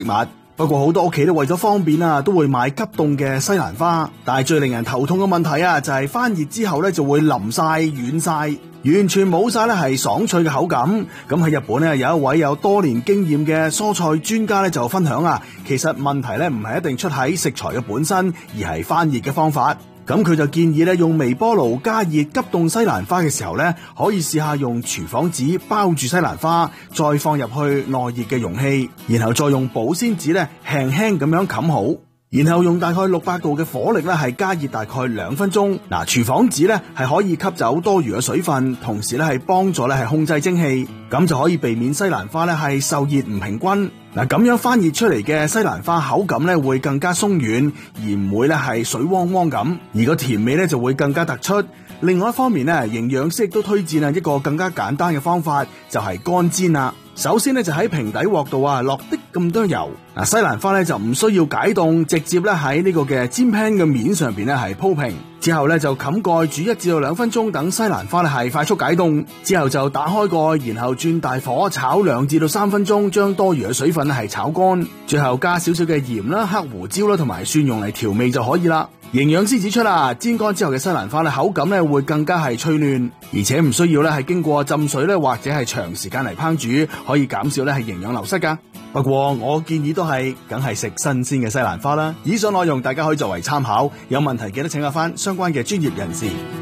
物。不過好多屋企都為咗方便啊，都會買急凍嘅西蘭花。但係最令人頭痛嘅問題啊，就係翻熱之後咧就會腍晒、軟晒，完全冇晒咧係爽脆嘅口感。咁喺日本咧有一位有多年經驗嘅蔬菜專家咧就分享啊，其實問題咧唔係一定出喺食材嘅本身，而係翻熱嘅方法。咁佢就建議咧用微波爐加熱急凍西蘭花嘅時候咧，可以試下用廚房紙包住西蘭花，再放入去耐熱嘅容器，然後再用保鮮紙咧輕輕咁樣冚好，然後用大概600度嘅火力咧係加熱大概2分鐘。嗱，廚房紙咧係可以吸走多餘嘅水分，同時咧係幫助咧係控制蒸汽，咁就可以避免西蘭花咧係受熱唔平均。嗱，咁樣翻熱出嚟嘅西蘭花口感咧會更加鬆軟，而唔會咧係水汪汪咁，而個甜味咧就會更加突出。另外一方面咧，營養師亦都推薦一個更加簡單嘅方法，就係乾煎啦。首先咧就喺平底鑊度落啲咁多油，嗱，西蘭花咧就唔需要解凍，直接咧喺呢個嘅煎 pan 嘅面上邊咧係鋪平，之後咧就冚蓋煮1至2分鐘，等西蘭花咧係快速解凍，之後就打開蓋，然後轉大火炒2至3分鐘，將多餘嘅水分咧係炒乾，最後加少少嘅鹽啦、黑胡椒啦同埋蒜蓉嚟調味就可以啦。營養師指出啦，煎乾之後嘅西蘭花咧口感咧會更加係脆嫩，而且唔需要咧係經過浸水咧或者係長時間嚟烹煮，可以減少咧係營養流失噶。不過我建議都係梗係食新鮮嘅西蘭花啦。以上內容大家可以作為參考，有問題記得請教翻相關嘅專業人士。